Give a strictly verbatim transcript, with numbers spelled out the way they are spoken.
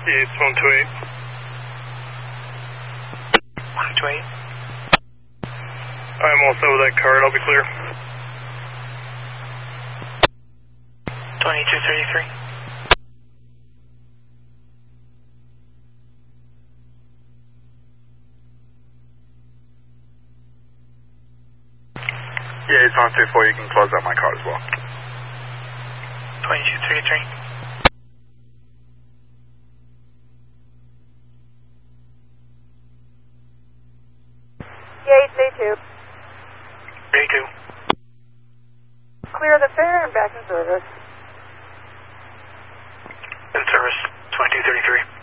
Yeah, it's one two eight. one two eight. I'm all set with that card. I'll be clear. twenty-two thirty-three. Yeah, it's on two four. You can close out my card as well. twenty-two thirty-three. Gate, day two. Day two. Clear the fare and back in service. In service, twenty-two thirty-three.